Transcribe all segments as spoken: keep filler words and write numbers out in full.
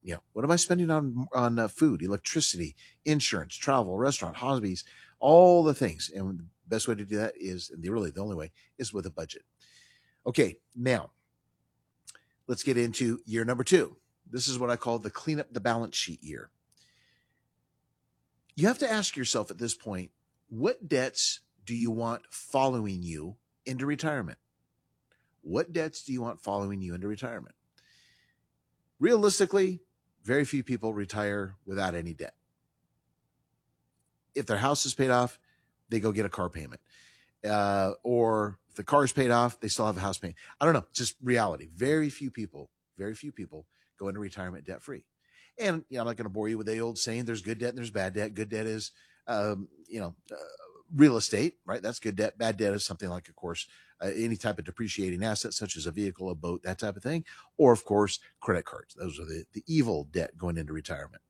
You know, what am I spending on on uh, food, electricity, insurance, travel, restaurant, hobbies, all the things. And the best way to do that is, and the, really the only way, is with a budget. Okay, now let's get into year number two. This is what I call the clean up the balance sheet year. You have to ask yourself at this point, what debts do you want following you into retirement? What debts do you want following you into retirement? Realistically, very few people retire without any debt. If their house is paid off, they go get a car payment. Uh, or if the car is paid off, they still have a house payment. I don't know, just reality. Very few people, very few people go into retirement debt free. And you know, I'm not going to bore you with the old saying, there's good debt and there's bad debt. Good debt is, um, you know, uh, real estate, right? That's good debt. Bad debt is something like, of course, uh, any type of depreciating asset, such as a vehicle, a boat, that type of thing. Or, of course, credit cards. Those are the, the evil debt going into retirement.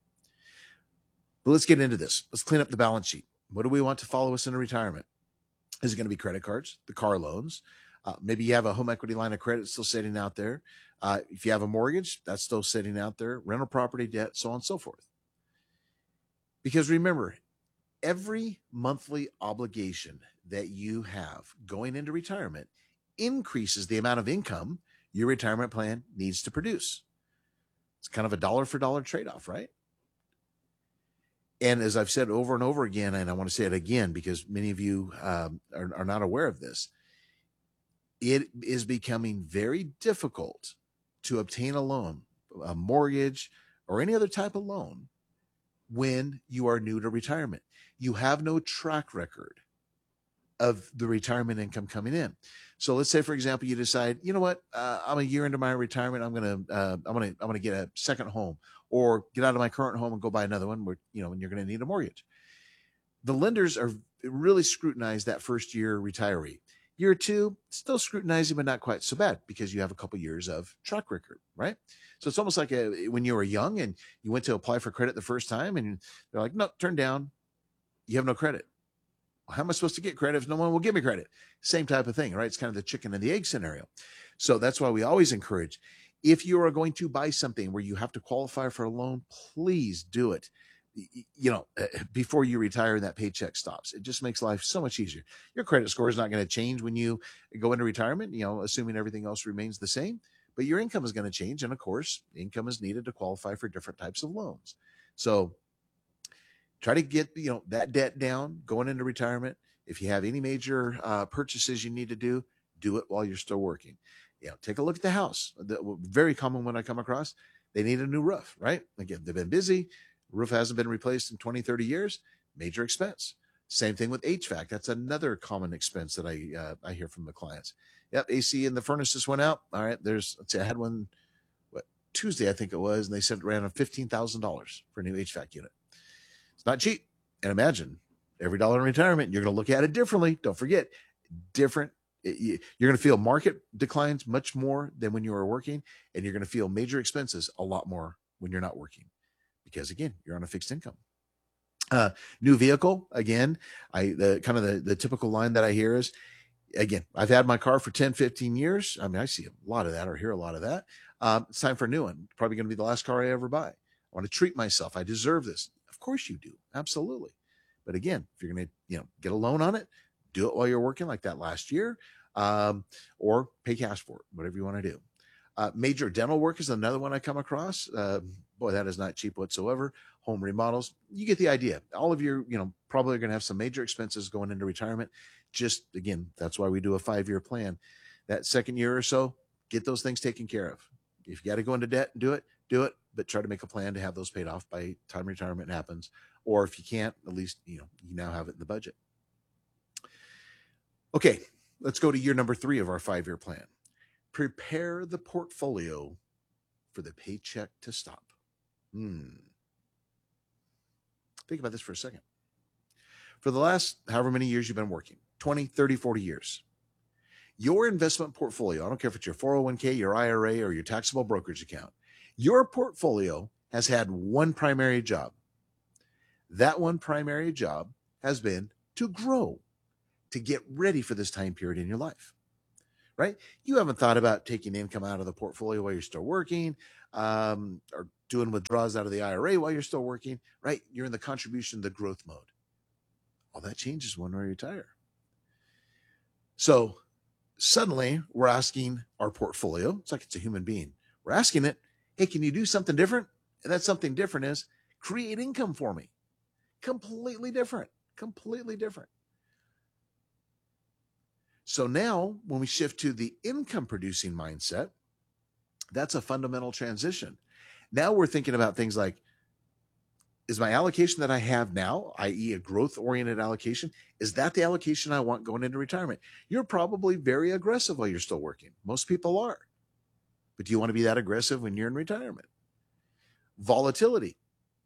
But let's get into this. Let's clean up the balance sheet. What do we want to follow us into retirement? Is it going to be credit cards, the car loans? Uh, maybe you have a home equity line of credit still sitting out there. Uh, if you have a mortgage, that's still sitting out there, rental property debt, so on and so forth. Because remember, every monthly obligation that you have going into retirement increases the amount of income your retirement plan needs to produce. It's kind of a dollar for dollar trade-off, right? And as I've said over and over again, and I want to say it again because many of you um, are, are not aware of this, it is becoming very difficult to obtain a loan, a mortgage, or any other type of loan when you are new to retirement. You have no track record of the retirement income coming in. So let's say, for example, you decide, you know what, uh, I'm a year into my retirement. I'm gonna, uh, I'm gonna, I'm gonna get a second home, or get out of my current home and go buy another one. Where you know, and you're going to need a mortgage. The lenders are really scrutinize that first year retiree. Year two, still scrutinizing, but not quite so bad because you have a couple years of track record, right? So it's almost like a, when you were young and you went to apply for credit the first time, and they're like, no, turn down. You have no credit. How am I supposed to get credit if no one will give me credit? Same type of thing, right? It's kind of the chicken and the egg scenario. So that's why we always encourage, if you are going to buy something where you have to qualify for a loan, please do it, you know, before you retire and that paycheck stops. It just makes life so much easier. Your credit score is not going to change when you go into retirement, you know, assuming everything else remains the same, but your income is going to change. And of course, income is needed to qualify for different types of loans. So try to get, you know, that debt down going into retirement. If you have any major uh, purchases you need to do, do it while you're still working. You know, take a look at the house. The, very common when I come across, they need a new roof, right? Again, they've been busy. Roof hasn't been replaced in twenty, thirty years. Major expense. Same thing with H V A C. That's another common expense that I uh, I hear from the clients. Yep, A C in the furnace just went out. All right, there's, let's see, I had one, what, Tuesday, I think it was, and they said it ran on fifteen thousand dollars for a new H V A C unit. It's not cheap. And imagine every dollar in retirement, you're going to look at it differently. Don't forget, different. You're going to feel market declines much more than when you are working, and you're going to feel major expenses a lot more when you're not working, because again, you're on a fixed income. Uh, new vehicle, again, I the kind of the, the typical line that I hear is, again, I've had my car for ten, fifteen years. I mean, I see a lot of that or hear a lot of that. Um, it's time for a new one. Probably going to be the last car I ever buy. I want to treat myself. I deserve this. Of course you do. Absolutely. But again, if you're going to, you know, get a loan on it, do it while you're working, like that last year, um, or pay cash for it, whatever you want to do. Uh, major dental work is another one I come across. Uh, boy, that is not cheap whatsoever. Home remodels, you get the idea. All of you, you know, probably are going to have some major expenses going into retirement. Just, again, that's why we do a five-year plan. That second year or so, get those things taken care of. If you got to go into debt and do it, do it, but try to make a plan to have those paid off by time retirement happens. Or if you can't, at least, you know, you now have it in the budget. Okay, let's go to year number three of our five-year plan. Prepare the portfolio for the paycheck to stop. Hmm. Think about this for a second. For the last however many years you've been working, twenty, thirty, forty years, your investment portfolio, I don't care if it's your four oh one k, your I R A, or your taxable brokerage account, your portfolio has had one primary job. That one primary job has been to grow, to get ready for this time period in your life, right? You haven't thought about taking income out of the portfolio while you're still working, um, or doing withdrawals out of the I R A while you're still working, right? You're in the contribution, the growth mode. All that changes when we retire. So suddenly we're asking our portfolio, it's like it's a human being. We're asking it, hey, can you do something different? And that something different is create income for me. Completely different, completely different. So now when we shift to the income producing mindset, that's a fundamental transition. Now we're thinking about things like, is my allocation that I have now, that is a growth-oriented allocation, is that the allocation I want going into retirement? You're probably very aggressive while you're still working. Most people are. But do you want to be that aggressive when you're in retirement? Volatility.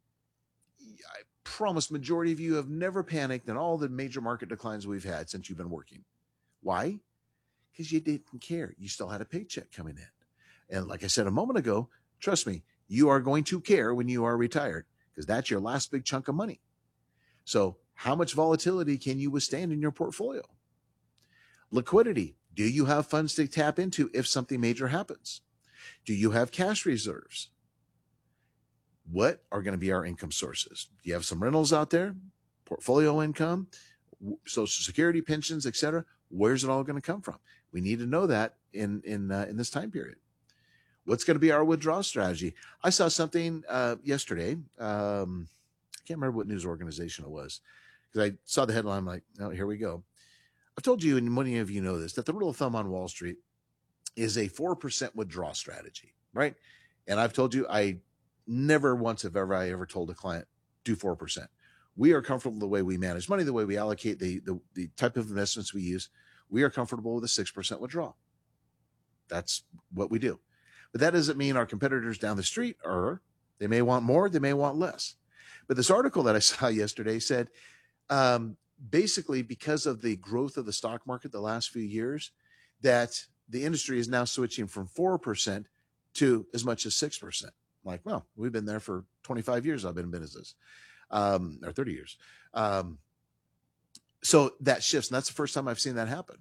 I promise majority of you have never panicked in all the major market declines we've had since you've been working. Why? Because you didn't care. You still had a paycheck coming in. And like I said a moment ago, trust me, you are going to care when you are retired, because that's your last big chunk of money. So how much volatility can you withstand in your portfolio? Liquidity. Do you have funds to tap into if something major happens? Do you have cash reserves? What are going to be our income sources? Do you have some rentals out there? Portfolio income, Social Security, pensions, et cetera? Where's it all going to come from? We need to know that in, in, uh, in this time period. What's going to be our withdrawal strategy? I saw something uh, yesterday. Um, I can't remember what news organization it was, because I saw the headline. I'm like, oh, here we go. I've told you, and many of you know this, that the rule of thumb on Wall Street is a four percent withdrawal strategy, right? And I've told you, I never once have ever I ever told a client, do four percent. We are comfortable with the way we manage money, the way we allocate, the, the, the type of investments we use. We are comfortable with a six percent withdrawal. That's what we do. But that doesn't mean our competitors down the street are, they may want more, they may want less. But this article that I saw yesterday said, um, basically because of the growth of the stock market the last few years, that the industry is now switching from four percent to as much as six percent. I'm like, well, we've been there for twenty-five years. I've been in business, um, or thirty years. Um, so that shifts. And that's the first time I've seen that happen.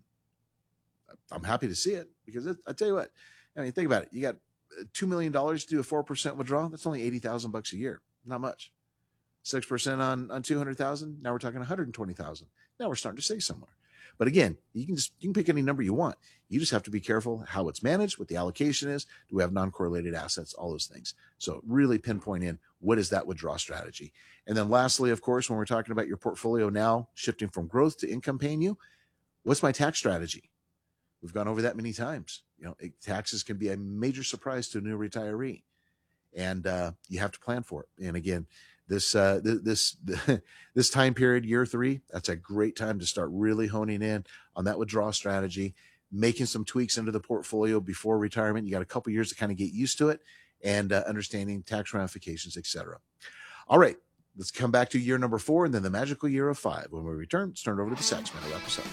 I'm happy to see it, because it, I tell you what, I mean, think about it. You got two million dollars to do a four percent withdrawal. That's only eighty thousand bucks a year. Not much. six percent on, on two hundred thousand. Now we're talking one hundred twenty thousand. Now we're starting to save somewhere. But again, you can just, you can pick any number you want. You just have to be careful how it's managed, what the allocation is. Do we have non-correlated assets? All those things. So really pinpoint in, what is that withdrawal strategy? And then lastly, of course, when we're talking about your portfolio now shifting from growth to income paying you, what's my tax strategy? We've gone over that many times. You know, taxes can be a major surprise to a new retiree, and uh, you have to plan for it. And again, this uh, this this time period, year three, that's a great time to start really honing in on that withdrawal strategy, making some tweaks into the portfolio before retirement. You got a couple years to kind of get used to it, and uh, understanding tax ramifications, et cetera. All right, let's come back to year number four, and then the magical year of five. When we return, let's turn it over to the Saxman to wrap us up.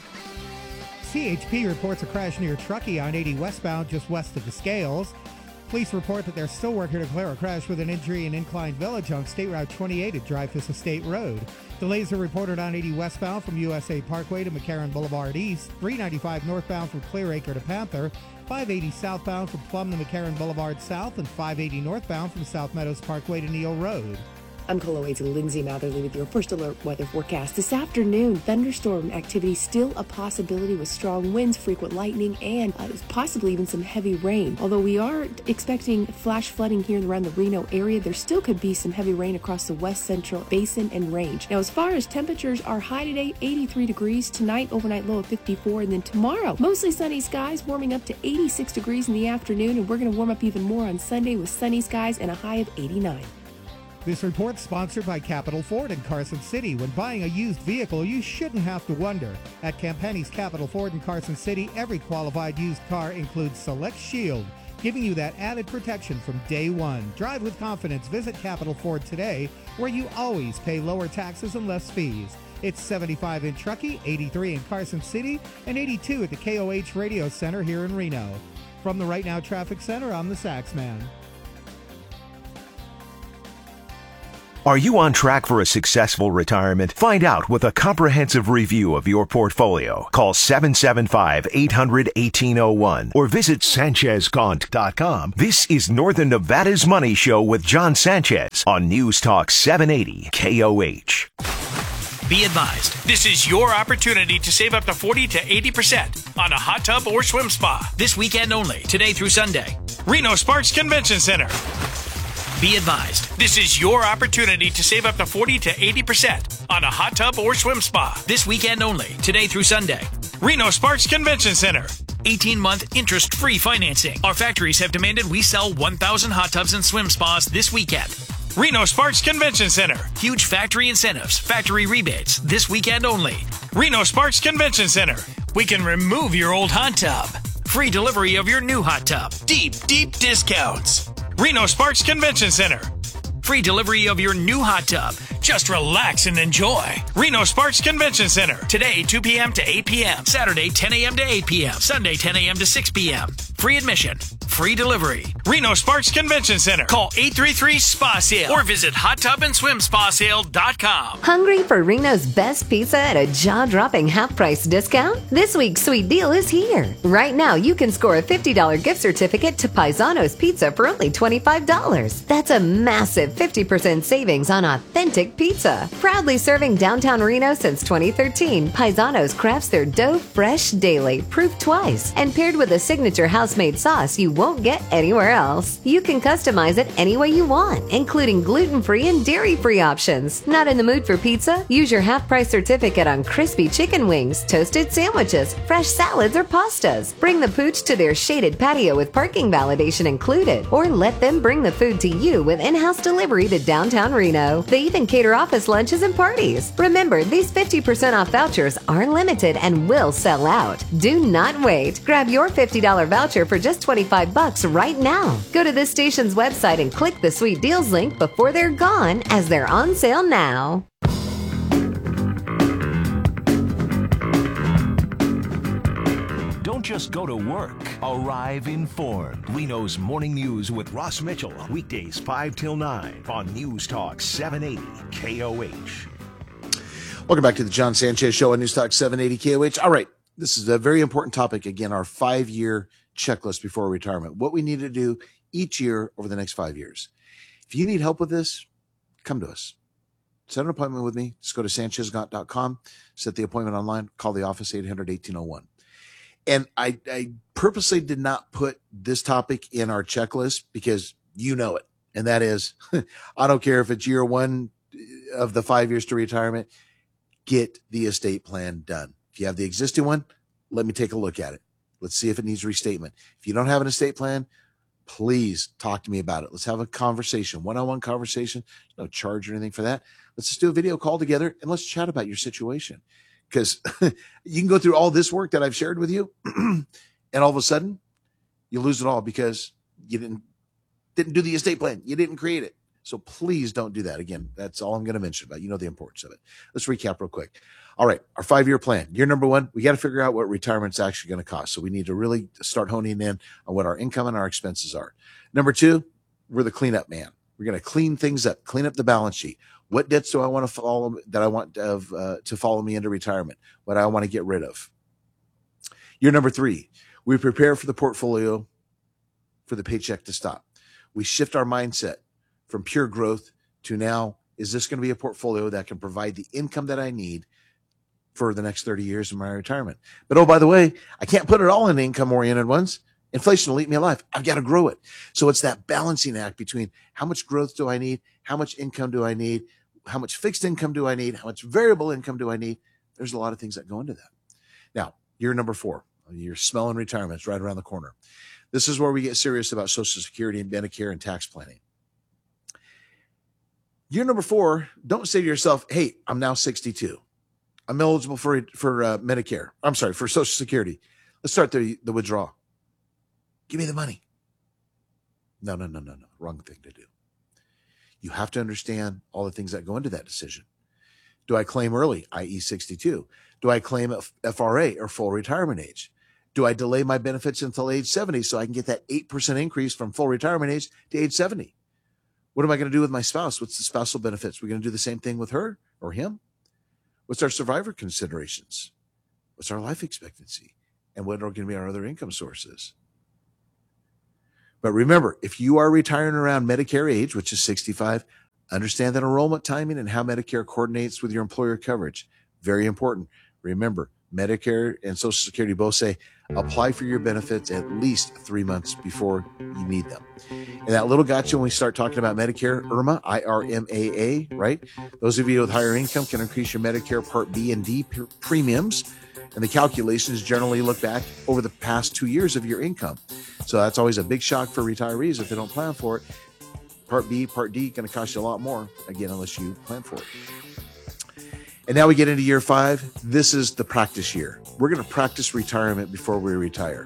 C H P reports a crash near Truckee on eighty westbound, just west of the Scales. Police report that they're still working to clear a crash with an injury in Incline Village on State Route twenty-eight at Dreyfus Estate Road. Delays are reported on eighty westbound from U S A Parkway to McCarran Boulevard East, three ninety-five northbound from Clearacre to Panther, five eighty southbound from Plum to McCarran Boulevard South, and five eighty northbound from South Meadows Parkway to Neal Road. I'm Colo Aids and Lindsay Matherly with your first alert weather forecast. This afternoon, thunderstorm activity still a possibility with strong winds, frequent lightning, and uh, possibly even some heavy rain. Although we are expecting flash flooding here around the Reno area, there still could be some heavy rain across the west central basin and range. Now, as far as temperatures, our high today, eighty-three degrees. Tonight, overnight low of fifty-four. And then tomorrow, mostly sunny skies, warming up to eighty-six degrees in the afternoon. And we're going to warm up even more on Sunday with sunny skies and a high of eighty-nine. This report sponsored by Capital Ford in Carson City. When buying a used vehicle, you shouldn't have to wonder. At Campani's Capital Ford in Carson City, every qualified used car includes Select Shield, giving you that added protection from day one. Drive with confidence. Visit Capital Ford today, where you always pay lower taxes and less fees. It's seventy-five in Truckee, eighty-three in Carson City, and eighty-two at the K O H Radio Center here in Reno. From the Right Now Traffic Center, I'm the Saxman. Are you on track for a successful retirement? Find out with a comprehensive review of your portfolio. Call seven seven five, eight hundred, eighteen oh one or visit Sanchez Gaunt dot com. This is Northern Nevada's Money Show with John Sanchez on News Talk seven eighty K O H. Be advised, this is your opportunity to save up to forty to eighty percent on a hot tub or swim spa. This weekend only, today through Sunday. Reno Sparks Convention Center. Be advised, this is your opportunity to save up to forty to eighty percent on a hot tub or swim spa. This weekend only, today through Sunday. Reno Sparks Convention Center. eighteen-month interest-free financing. Our factories have demanded we sell one thousand hot tubs and swim spas this weekend. Reno Sparks Convention Center. Huge factory incentives, factory rebates, this weekend only. Reno Sparks Convention Center. We can remove your old hot tub. Free delivery of your new hot tub. Deep, deep discounts. Reno Sparks Convention Center. Free delivery of your new hot tub. Just relax and enjoy. Reno Sparks Convention Center. Today, two p.m. to eight p.m. Saturday, ten a.m. to eight p.m. Sunday, ten a.m. to six p.m. Free admission. Free delivery. Reno Sparks Convention Center. Call eight three three, S P A sale or visit hot tub and swim spa sale dot com. Hungry for Reno's best pizza at a jaw-dropping half-price discount? This week's sweet deal is here. Right now, you can score a fifty dollars gift certificate to Paisano's Pizza for only twenty-five dollars. That's a massive fifty percent savings on authentic pizza. Proudly serving downtown Reno since twenty thirteen, Paisano's crafts their dough fresh daily, proof twice, and paired with a signature house-made sauce you won't get anywhere else. You can customize it any way you want, including gluten-free and dairy-free options. Not in the mood for pizza? Use your half-price certificate on crispy chicken wings, toasted sandwiches, fresh salads, or pastas. Bring the pooch to their shaded patio with parking validation included, or let them bring the food to you with in-house delivery to downtown Reno. They even cater office lunches and parties. Remember, these fifty percent off vouchers are limited and will sell out. Do not wait. Grab your fifty dollars voucher for just twenty-five bucks right now. Go to this station's website and click the Sweet Deals link before they're gone, as they're on sale now. Don't just go to work. Arrive informed. Reno's Morning News with Ross Mitchell. Weekdays five till nine on News Talk seven eighty K O H. Welcome back to the John Sanchez Show on News Talk seven eighty K O H. All right, this is a very important topic. Again, our five-year checklist before retirement. What we need to do each year over the next five years. If you need help with this, come to us. Set an appointment with me. Just go to Sanchez Gaunt dot com. Set the appointment online. Call the office, eight hundred, eighteen oh one. And I, I purposely did not put this topic in our checklist because you know it. And that is, I don't care if it's year one of the five years to retirement, get the estate plan done. If you have the existing one, let me take a look at it. Let's see if it needs restatement. If you don't have an estate plan, please talk to me about it. Let's have a conversation, one-on-one conversation. No charge or anything for that. Let's just do a video call together and let's chat about your situation. Because you can go through all this work that I've shared with you, and all of a sudden, you lose it all because you didn't didn't do the estate plan. You didn't create it. So please don't do that. Again, that's all I'm going to mention about. You know the importance of it. Let's recap real quick. All right, our five-year plan. Year number one, we got to figure out what retirement's actually going to cost. So we need to really start honing in on what our income and our expenses are. Number two, we're the cleanup man. We're going to clean things up, clean up the balance sheet. What debts do I want to follow that I want to, have, uh, to follow me into retirement? What I want to get rid of. Year number three, we prepare for the portfolio for the paycheck to stop. We shift our mindset from pure growth to now, is this going to be a portfolio that can provide the income that I need for the next thirty years of my retirement? But oh, by the way, I can't put it all in income-oriented ones. Inflation will eat me alive. I've got to grow it. So it's that balancing act between how much growth do I need? How much income do I need? How much fixed income do I need? How much variable income do I need? There's a lot of things that go into that. Now, year number four, you're smelling retirement. It's right around the corner. This is where we get serious about Social Security and Medicare and tax planning. Year number four, don't say to yourself, hey, I'm now sixty-two. I'm eligible for, for uh, Medicare. I'm sorry, for Social Security. Let's start the, the withdrawal. Give me the money. No, no, no, no, no. Wrong thing to do. You have to understand all the things that go into that decision. Do I claim early, that is sixty-two? Do I claim F R A or full retirement age? Do I delay my benefits until age seventy so I can get that eight percent increase from full retirement age to age seventy? What am I going to do with my spouse? What's the spousal benefits? We're going to do the same thing with her or him? What's our survivor considerations? What's our life expectancy? And what are going to be our other income sources? But remember, if you are retiring around Medicare age, which is sixty-five, understand that enrollment timing and how Medicare coordinates with your employer coverage. Very important. Remember, Medicare and Social Security both say apply for your benefits at least three months before you need them. And that little gotcha when we start talking about Medicare, I R M A, I R M A A, right? Those of you with higher income can increase your Medicare Part B and D p- premiums. And the calculations generally look back over the past two years of your income. So that's always a big shock for retirees if they don't plan for it. Part B, Part D going to cost you a lot more, again, unless you plan for it. And now we get into year five. This is the practice year. We're going to practice retirement before we retire.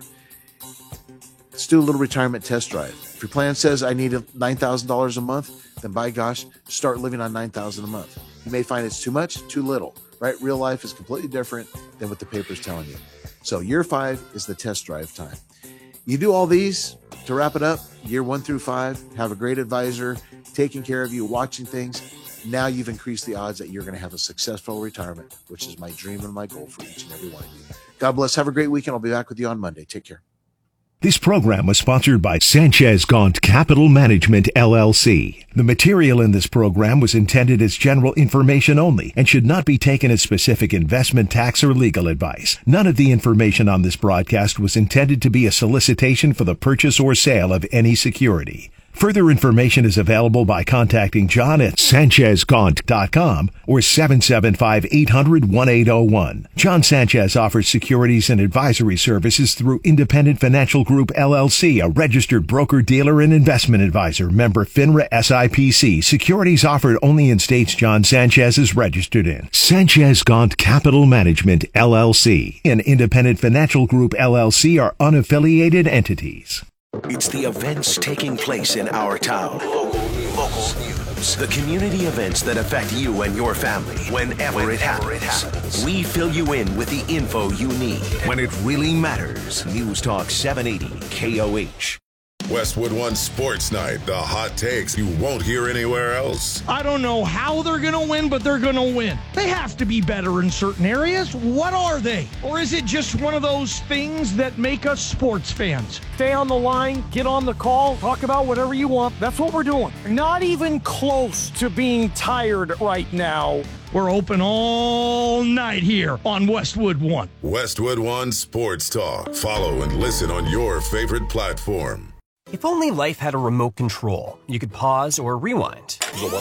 Let's do a little retirement test drive. If your plan says I need nine thousand dollars a month, then by gosh, start living on nine thousand dollars a month. You may find it's too much, too little, right? Real life is completely different than what the paper's telling you. So year five is the test drive time. You do all these to wrap it up, year one through five, have a great advisor taking care of you, watching things. Now you've increased the odds that you're going to have a successful retirement, which is my dream and my goal for each and every one of you. God bless. Have a great weekend. I'll be back with you on Monday. Take care. This program was sponsored by Sanchez Gaunt Capital Management, L L C. The material in this program was intended as general information only and should not be taken as specific investment, tax, or legal advice. None of the information on this broadcast was intended to be a solicitation for the purchase or sale of any security. Further information is available by contacting John at Sanchez Gaunt dot com or seven seven five, eight hundred, eighteen oh one. John Sanchez offers securities and advisory services through Independent Financial Group, L L C, a registered broker-dealer and investment advisor, member FINRA S I P C. Securities offered only in states John Sanchez is registered in. Sanchez Gaunt Capital Management, L L C, and Independent Financial Group, L L C are unaffiliated entities. It's the events taking place in our town. Local, local news. The community events that affect you and your family whenever, whenever it, happens. it happens. We fill you in with the info you need when it really matters. News Talk seven eighty K O H. Westwood One Sports Night, the hot takes you won't hear anywhere else. I don't know how they're going to win, but they're going to win. They have to be better in certain areas. What are they? Or is it just one of those things that make us sports fans? Stay on the line, get on the call, talk about whatever you want. That's what we're doing. Not even close to being tired right now. We're open all night here on Westwood One. Westwood One Sports Talk. Follow and listen on your favorite platform. If only life had a remote control, you could pause or rewind.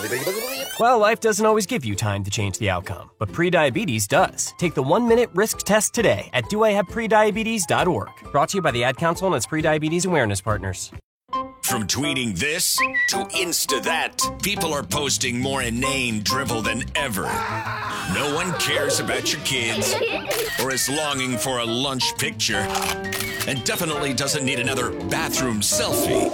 Well, life doesn't always give you time to change the outcome, but prediabetes does. Take the one-minute risk test today at do I have prediabetes dot org. Brought to you by the Ad Council and its Prediabetes Awareness Partners. From tweeting this to Insta that, people are posting more inane drivel than ever. No one cares about your kids or is longing for a lunch picture and definitely doesn't need another bathroom selfie.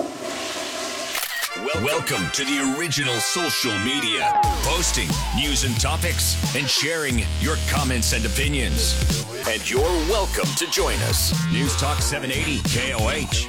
Welcome to the original social media, posting news and topics and sharing your comments and opinions. And you're welcome to join us. News Talk seven eighty K O H.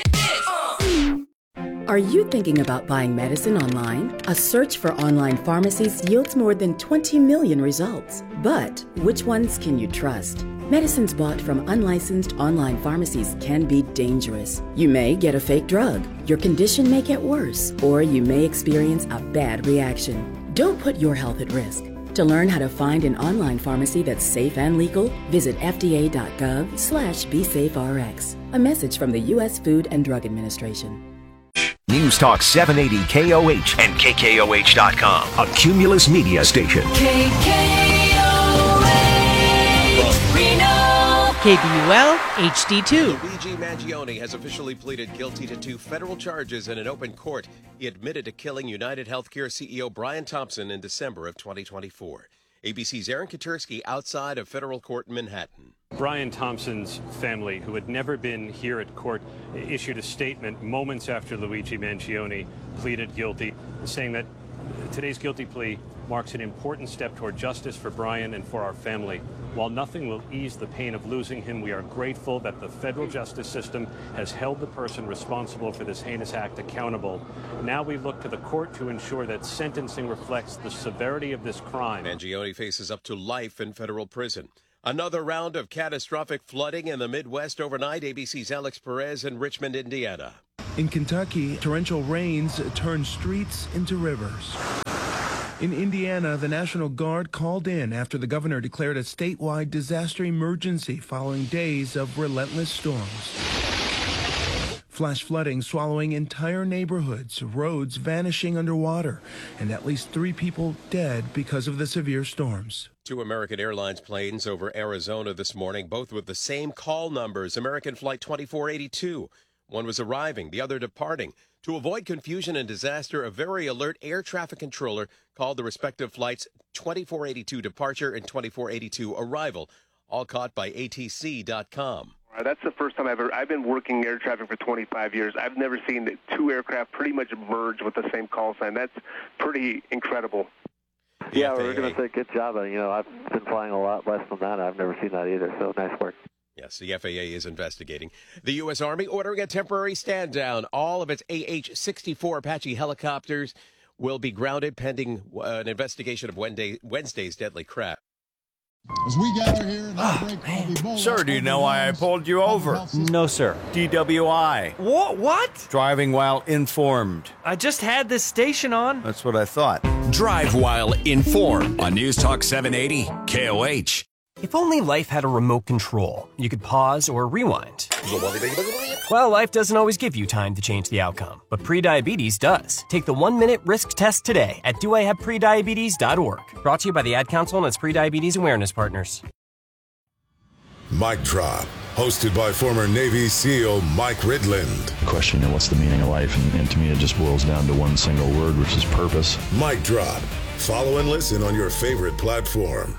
Are you thinking about buying medicine online? A search for online pharmacies yields more than twenty million results. But which ones can you trust? Medicines bought from unlicensed online pharmacies can be dangerous. You may get a fake drug, your condition may get worse, or you may experience a bad reaction. Don't put your health at risk. To learn how to find an online pharmacy that's safe and legal, visit F D A dot gov slash be safe R X. A message from the U S Food and Drug Administration. News Talk seven eighty K O H and K K O H dot com, a Cumulus media station. K K O H, Reno. K B U L H D two. Luigi Mangione has officially pleaded guilty to two federal charges in an open court. He admitted to killing United Healthcare C E O Brian Thompson in December of twenty twenty-four. A B C's Aaron Katersky outside of federal court in Manhattan. Brian Thompson's family, who had never been here at court, issued a statement moments after Luigi Mangione pleaded guilty, saying that Today's guilty plea marks an important step toward justice for Brian and for our family. While nothing will ease the pain of losing him, we are grateful that the federal justice system has held the person responsible for this heinous act accountable. Now we look to the court to ensure that sentencing reflects the severity of this crime. Mangione faces up to life in federal prison. Another round of catastrophic flooding in the Midwest overnight. A B C's Alex Perez in Richmond, Indiana. In Kentucky, torrential rains turned streets into rivers. In Indiana, the National Guard called in after the governor declared a statewide disaster emergency following days of relentless storms. Flash flooding swallowing entire neighborhoods, roads vanishing underwater, and at least three people dead because of the severe storms. Two American Airlines planes over Arizona this morning, both with the same call numbers. American Flight twenty-four eighty-two. One was arriving, the other departing. To avoid confusion and disaster, a very alert air traffic controller called the respective flights twenty-four eighty-two departure and twenty-four eighty-two arrival, all caught by A T C dot com. That's the first time I've ever, I've been working air traffic for twenty-five years. I've never seen the two aircraft pretty much merge with the same call sign. That's pretty incredible. Yeah, we we're going to say good job. You know, I've been flying a lot less than that. I've never seen that either, so nice work. Yes, the F A A is investigating. The U S. Army ordering a temporary stand down. All of its A H sixty-four Apache helicopters will be grounded pending uh, an investigation of Wednesday, Wednesday's deadly crash. As we gather here in our break, I'll be bold. Sir, do you know why I pulled you over? No, sir. D W I. What? What? Driving while informed. I just had this station on. That's what I thought. Drive while informed on News Talk seven eighty K O H. If only life had a remote control, you could pause or rewind. Well, life doesn't always give you time to change the outcome, but prediabetes does. Take the one-minute risk test today at do I have prediabetes dot org. Brought to you by the Ad Council and its prediabetes awareness partners. Mic Drop, hosted by former Navy SEAL Mike Ridland. Question, you know, what's the meaning of life? And, and to me, it just boils down to one single word, which is purpose. Mic Drop. Follow and listen on your favorite platform.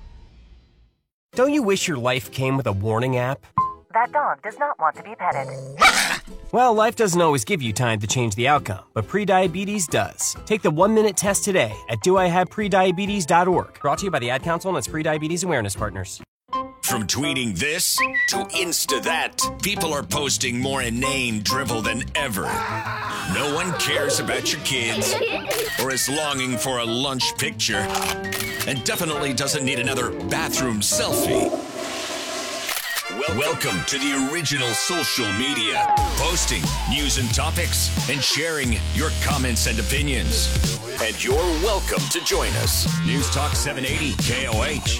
Don't you wish your life came with a warning app? That dog does not want to be petted. Well, life doesn't always give you time to change the outcome, but prediabetes does. Take the one-minute test today at do I have prediabetes dot org. Brought to you by the Ad Council and its prediabetes awareness partners. From tweeting this to Insta that, people are posting more inane drivel than ever. No one cares about your kids or is longing for a lunch picture and definitely doesn't need another bathroom selfie. Wel- Welcome to the original social media, posting news and topics and sharing your comments and opinions. And you're welcome to join us. News Talk seven eighty K O H.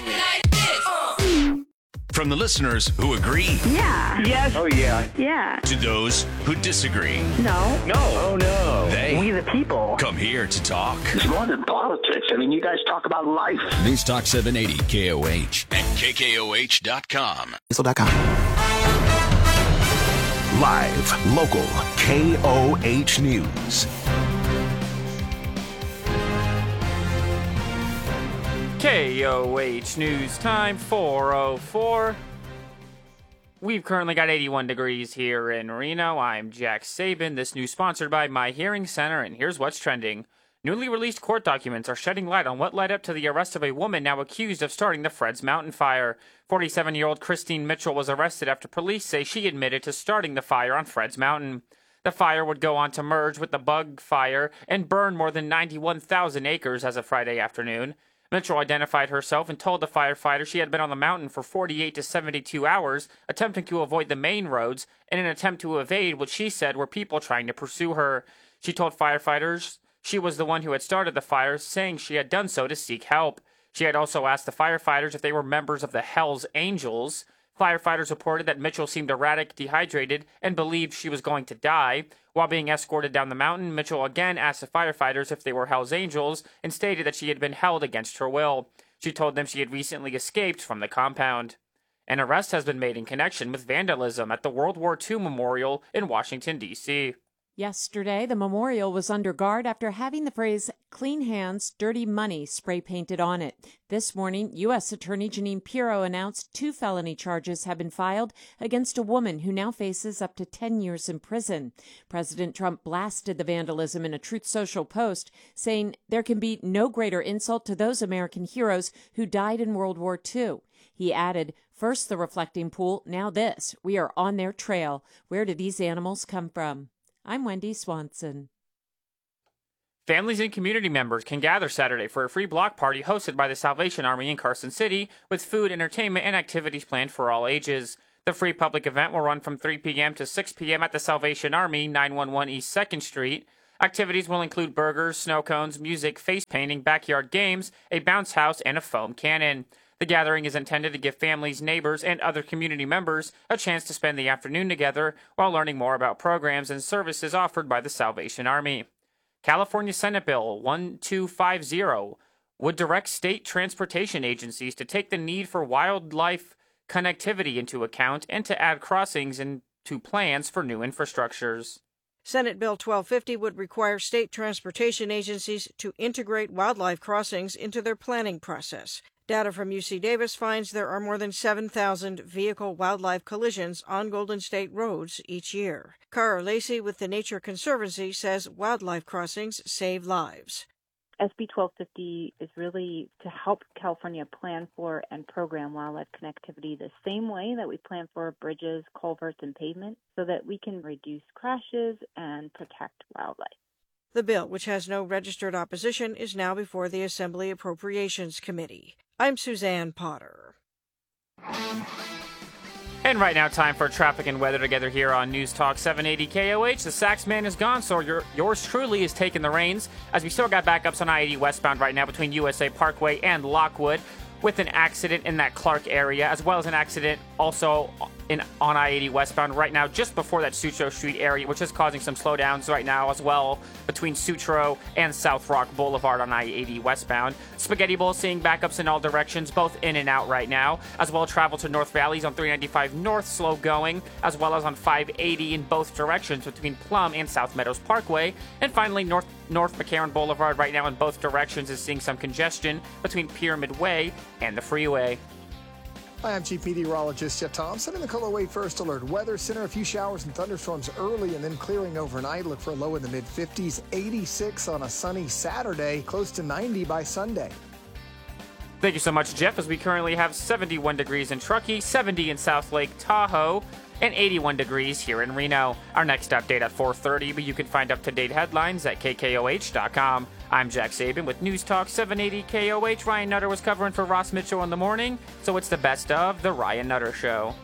From the listeners who agree. Yeah. Yes. Oh, yeah. Yeah. To those who disagree. No. No. Oh, no. They. We the people. Come here to talk. It's more than politics. I mean, you guys talk about life. News Talk seven eighty K O H and K K O H dot com. Live, local, K O H News. K O H News time, four oh four. We've currently got eighty-one degrees here in Reno. I'm Jack Sabin. This news sponsored by My Hearing Center, and here's what's trending. Newly released court documents are shedding light on what led up to the arrest of a woman now accused of starting the Fred's Mountain fire. forty-seven-year-old Christine Mitchell was arrested after police say she admitted to starting the fire on Fred's Mountain. The fire would go on to merge with the Bug Fire and burn more than ninety-one thousand acres as of Friday afternoon. Mitchell identified herself and told the firefighter she had been on the mountain for forty-eight to seventy-two hours, attempting to avoid the main roads in an attempt to evade what she said were people trying to pursue her. She told firefighters she was the one who had started the fire, saying she had done so to seek help. She had also asked the firefighters if they were members of the Hells Angels. Firefighters reported that Mitchell seemed erratic, dehydrated, and believed she was going to die. While being escorted down the mountain, Mitchell again asked the firefighters if they were Hells Angels and stated that she had been held against her will. She told them she had recently escaped from the compound. An arrest has been made in connection with vandalism at the World War Two Memorial in Washington, D C Yesterday, the memorial was under guard after having the phrase "clean hands, dirty money" spray painted on it. This morning, U S Attorney Jeanine Pirro announced two felony charges have been filed against a woman who now faces up to ten years in prison. President Trump blasted the vandalism in a Truth Social post, saying there can be no greater insult to those American heroes who died in World War Two. He added, "First the reflecting pool, now this. We are on their trail. Where do these animals come from?" I'm Wendy Swanson. Families and community members can gather Saturday for a free block party hosted by the Salvation Army in Carson City, with food, entertainment, and activities planned for all ages. The free public event will run from three p.m. to six p.m. at the Salvation Army, nine one one East second Street. Activities will include burgers, snow cones, music, face painting, backyard games, a bounce house, and a foam cannon. The gathering is intended to give families, neighbors, and other community members a chance to spend the afternoon together while learning more about programs and services offered by the Salvation Army. California Senate Bill twelve fifty would direct state transportation agencies to take the need for wildlife connectivity into account and to add crossings into plans for new infrastructures. Senate Bill twelve fifty would require state transportation agencies to integrate wildlife crossings into their planning process. Data from U C Davis finds there are more than seven thousand vehicle-wildlife collisions on Golden State roads each year. Cara Lacey with the Nature Conservancy says wildlife crossings save lives. S B twelve fifty is really to help California plan for and program wildlife connectivity the same way that we plan for bridges, culverts, and pavement, so that we can reduce crashes and protect wildlife. The bill, which has no registered opposition, is now before the Assembly Appropriations Committee. I'm Suzanne Potter. And right now, time for traffic and weather together here on News Talk seven eighty K O H. The Sax man is gone, so your, yours truly is taking the reins, as we still got backups on I eighty westbound right now between U S A Parkway and Lockwood, with an accident in that Clark area, as well as an accident also in on I eighty westbound right now, just before that Sutro Street area, which is causing some slowdowns right now as well between Sutro and South Rock Boulevard on I eighty westbound. Spaghetti Bowl seeing backups in all directions, both in and out right now, as well travel to North Valleys on three ninety-five North, slow going, as well as on five eighty in both directions between Plum and South Meadows Parkway. And finally, North North McCarran Boulevard right now in both directions is seeing some congestion between Pyramid Way and the freeway. Hi, I'm Chief Meteorologist Jeff Thompson in the KOLO eight First Alert Weather Center. A few showers and thunderstorms early and then clearing overnight. Look for a low in the mid fifties, eighty-six on a sunny Saturday, close to ninety by Sunday. Thank you so much, Jeff, as we currently have seventy-one degrees in Truckee, seventy in South Lake Tahoe, and eighty-one degrees here in Reno. Our next update at four thirty, but you can find up-to-date headlines at K K O H dot com. I'm Jack Saban with News Talk seven eighty K O H. Ryan Nutter was covering for Ross Mitchell in the morning, so it's the best of The Ryan Nutter Show.